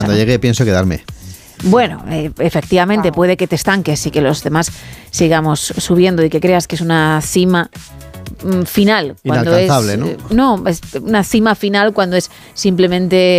Cuando llegue pienso quedarme. Bueno, efectivamente puede que te estanques y que los demás sigamos subiendo y que creas que es una cima final. Cuando inalcanzable, es, ¿no? No, es una cima final cuando es simplemente